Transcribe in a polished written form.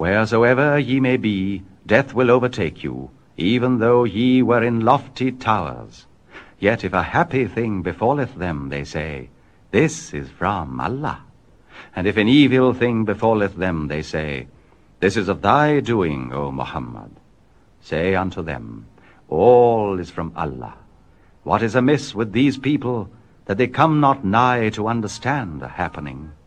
Wheresoever ye may be, death will overtake you, even though ye were in lofty towers. Yet if a happy thing befalleth them, they say, This is from Allah. And if an evil thing befalleth them, they say, This is of thy doing, O Muhammad. Say unto them, All is from Allah. What is amiss with these people, that they come not nigh to understand a happening?